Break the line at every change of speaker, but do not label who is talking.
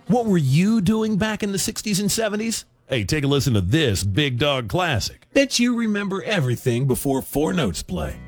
What were you doing back in the 60s and 70s? Hey, take a listen to this Big Dog Classic. Bet you remember everything before Four Notes play.